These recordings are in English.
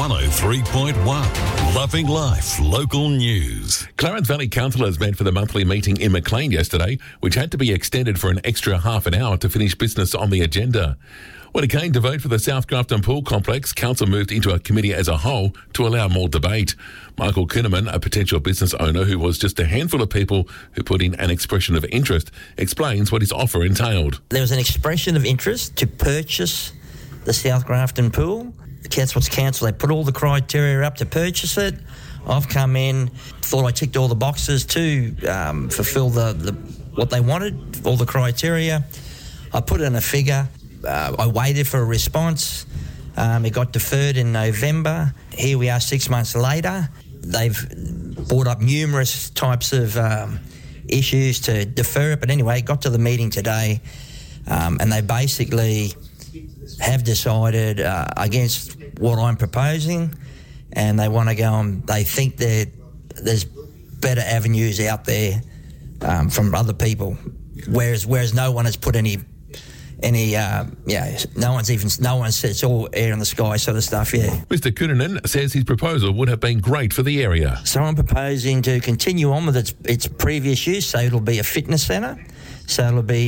103.1 Loving Life Local News. Clarence Valley councillors met for the monthly meeting in Maclean yesterday, which had to be extended for an extra half an hour to finish business on the agenda. When it came to vote for the South Grafton Pool Complex, council moved into a committee as a whole to allow more debate. Michael Kinnaman, a potential business owner who was just a handful of people who put in an expression of interest, explains what his offer entailed. There was an expression of interest to purchase the South Grafton Pool. The council, they put all the criteria up to purchase it. I've come in, thought I ticked all the boxes to fulfil what they wanted, all the criteria. I put in a figure. I waited for a response. It got deferred in November. Here we are 6 months later. They've brought up numerous types of issues to defer it. But anyway, it got to the meeting today and they basically have decided against what I'm proposing, and they want to go on. They think that there's better avenues out there from other people, whereas no one has put any no one said it's all air in the sky sort of stuff. Mr. Kunanen says his proposal would have been great for the area. So I'm proposing to continue on with its previous use. So it'll be a fitness centre. So it'll be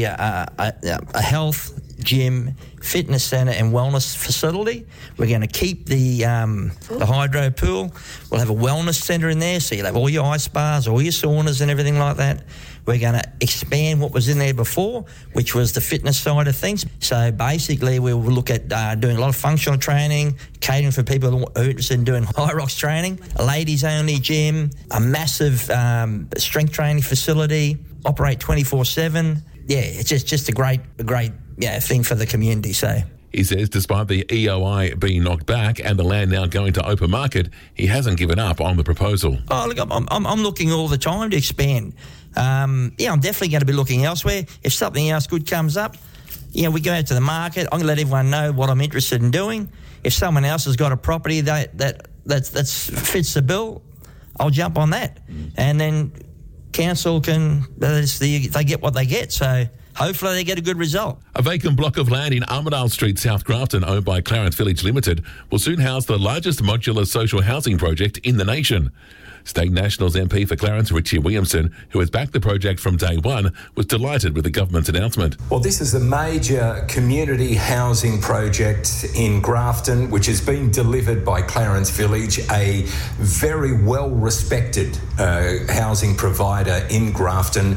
a health, gym, fitness centre and wellness facility. We're going to keep the hydro pool. We'll have a wellness centre in there, so you'll have all your ice bars, all your saunas and everything like that. We're going to expand what was in there before, which was the fitness side of things. So basically we will look at doing a lot of functional training, catering for people who are interested in doing high rocks training, a ladies-only gym, a massive strength training facility, operate 24/7. Yeah, it's just a great thing for the community. So he says despite the EOI being knocked back and the land now going to open market, he hasn't given up on the proposal. Oh, look, I'm looking all the time to expand. I'm definitely going to be looking elsewhere. If something else good comes up, we go out to the market. I'm going to let everyone know what I'm interested in doing. If someone else has got a property that fits the bill, I'll jump on that. And then council they get what they get. So hopefully they get a good result. A vacant block of land in Armidale Street, South Grafton, owned by Clarence Village Limited, will soon house the largest modular social housing project in the nation. State Nationals MP for Clarence, Richie Williamson, who has backed the project from day one, was delighted with the government's announcement. Well, this is a major community housing project in Grafton, which is being delivered by Clarence Village, a very well-respected housing provider in Grafton.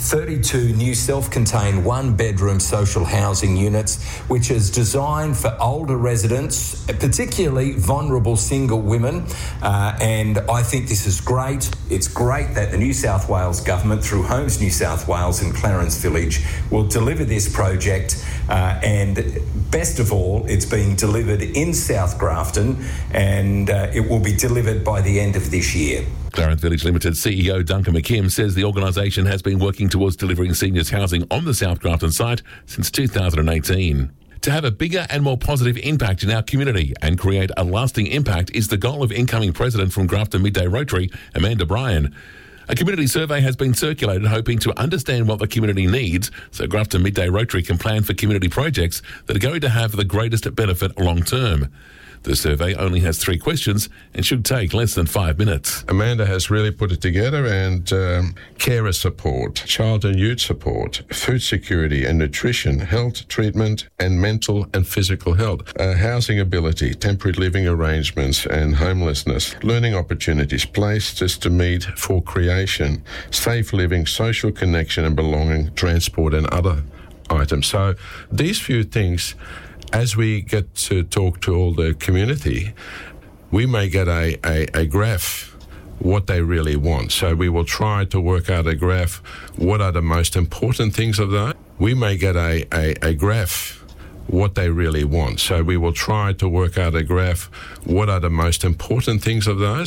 32 new self-contained one-bedroom social housing units, which is designed for older residents, particularly vulnerable single women. And I think this is great. It's great that the New South Wales government, through Homes New South Wales and Clarence Village, will deliver this project. And best of all, it's being delivered in South Grafton, and it will be delivered by the end of this year. Clarence Village Limited CEO Duncan McKim says the organisation has been working towards delivering seniors housing on the South Grafton site since 2018. To have a bigger and more positive impact in our community and create a lasting impact is the goal of incoming president from Grafton Midday Rotary, Amanda Bryan. A community survey has been circulated hoping to understand what the community needs so Grafton Midday Rotary can plan for community projects that are going to have the greatest benefit long term. The survey only has 3 questions and should take less than 5 minutes. Amanda has really put it together, and carer support, child and youth support, food security and nutrition, health treatment and mental and physical health, housing ability, temporary living arrangements and homelessness, learning opportunities, places to meet for creation, safe living, social connection and belonging, transport and other items. So these few things, as we get to talk to all the community, we may get a graph what they really want. So we will try to work out a graph, what are the most important things of that. We may get a graph what they really want. So we will try to work out a graph, what are the most important things of those.